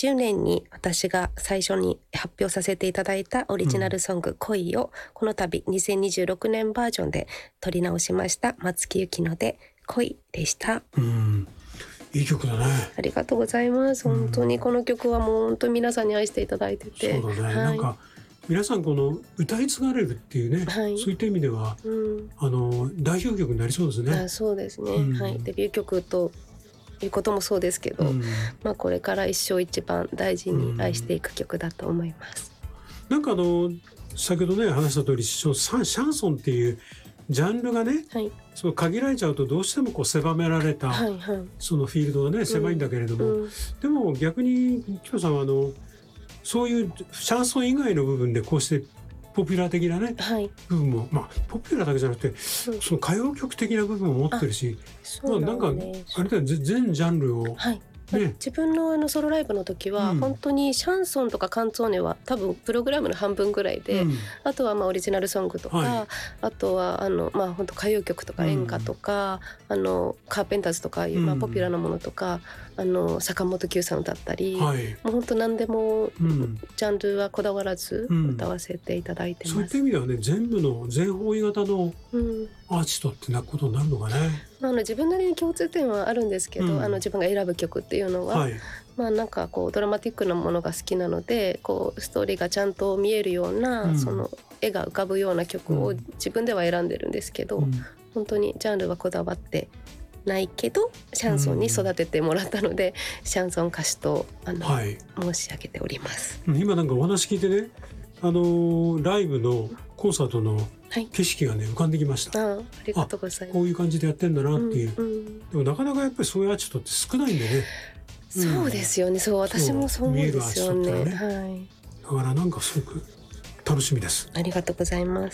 2020年に私が最初に発表させていただいたオリジナルソング、恋をこの度2026年バージョンで撮り直しました松木由紀乃で恋でした。 いい曲だね。 ありがとうございます。本当にこの曲はもう本当に皆さんに愛していただいてて、 そうだね、なんか皆さんこの歌い継がれるっていうね、そういった意味では、代表曲になりそうですね。 そうですね、デビュー曲ということもそうですけど、これから一生一番大事に愛していく曲だと思います。 なんか先ほどね話した通りシャンソンっていうジャンルがね、その限られちゃうとどうしてもこう狭められた、そのフィールドがね狭いんだけれども、でも逆にキヨさんはそういうシャンソン以外の部分でこうしてポピュラー的なね、部分もポピュラーだけじゃなくて、その歌謡曲的な部分も持ってるし、なんかあれだよ、全ジャンルを。 自分のソロライブの時は本当にシャンソンとかカンツォーネは多分プログラムの半分ぐらいで、あとはオリジナルソングとか、あとは本当歌謡曲とか演歌とか、カーペンターズとかいう、ポピュラーなものとか坂本九さん歌ったり、もう本当何でも、ジャンルはこだわらず歌わせていただいてます。 そういった意味ではね、全部の全方位型のアーティストってなことになるのかね。 自分なりに共通点はあるんですけど、自分が選ぶ曲っていうのは、なんかこうドラマティックなものが好きなので、こうストーリーがちゃんと見えるような、その絵が浮かぶような曲を自分では選んでるんですけど、本当にジャンルはこだわってないけどシャンソンに育ててもらったので、シャンソン歌手と申し上げております。 今なんかお話聞いてね、ライブのコンサートの景色がね浮かんできました。 ありがとうございます。 こういう感じでやってんだなっていう、でもなかなかやっぱりそういうアーティストって少ないんでね。 そうですよね。私もそう思うんですよね。 だからなんかすごく楽しみです。 ありがとうございます。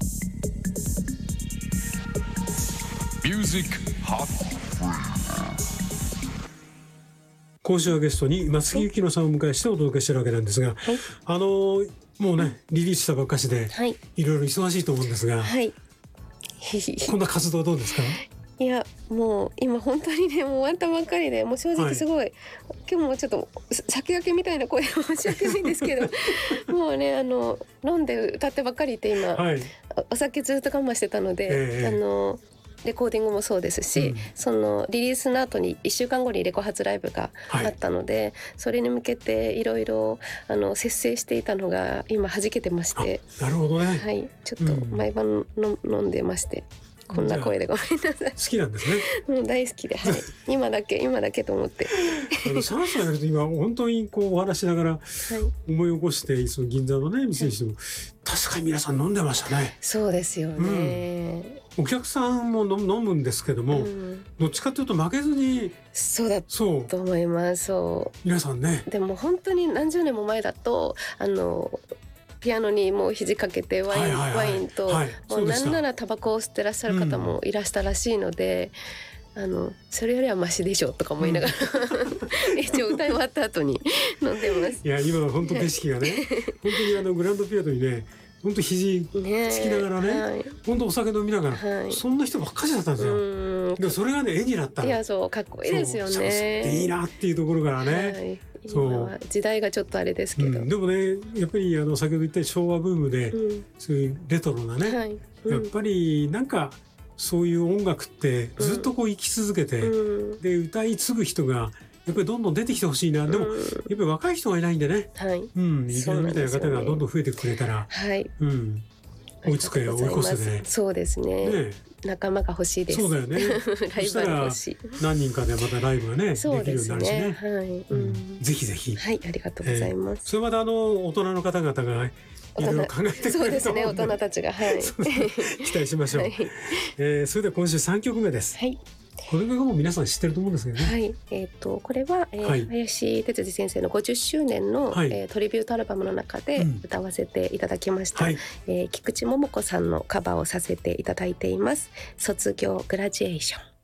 今週はゲストに松木由紀乃さんをお迎えしてお届けしてるわけなんですが、もうねリリースしたばっかしで、いろいろ忙しいと思うんですが、こんな活動どうですか？ いやもう今本当にねもう終わったばっかりで、もう正直すごい、今日もちょっと先駆けみたいな声申し訳ないんですけどもうね飲んで歌ってばっかりいて今、お酒ずっと我慢してたので、レコーディングもそうですし、そのリリースの後に1週間後にレコ発ライブがあったので、それに向けていろいろ節制していたのが今弾けてまして。 なるほどね。 ちょっと毎晩飲んでまして、こんな声でごめんなさい。 好きなんですね。 もう大好きで、今だけと思ってシャンソンやると今本当にこうお話しながら思い起こして、その銀座のね店にしても、確かに皆さん飲んでましたね。 そうですよね。 お客さんも飲むんですけども、どっちかというと負けずに。 そうだと思います。 皆さんね。 でも本当に何十年も前だとピアノにもう肘掛けてワインと、もうなんならタバコを吸ってらっしゃる方もいらしたらしいので、それよりはマシでしょとか思いながら、一応歌い終わった後に飲んでます。 いや今本当景色がね本当にグランドピアノにね本当肘つきながらね、本当お酒飲みながら、そんな人ばっかりだったんですよ。でもそれがね絵になったの。 いやそうかっこいいですよね。 いいなっていうところからね。 今は時代がちょっとあれですけど、 でもねやっぱり先ほど言った昭和ブームで、そういうレトロなね、やっぱりなんかそういう音楽ってずっとこう生き続けて、で歌い継ぐ人がやっぱりどんどん出てきてほしいな。でもやっぱり若い人がいないんでね、いけるみたいな方がどんどん増えてくれたら、追いつけ追い越せで、 そうですね。仲間が欲しいです。 そうだよね。 ライバル欲しい。 何人かでまたライブがねできるようになるしね。ぜひぜひ。 ありがとうございます。 それまた大人の方々がいろいろ考えてくれると思うので、 そうですね、大人たちが期待しましょう。それでは今週3曲目です。これがもう皆さん知ってると思うんですけどね。 これは林哲司先生の50周年のトリビュートアルバムの中で歌わせていただきました。菊池桃子さんのカバーをさせていただいています。卒業グラジュエーション。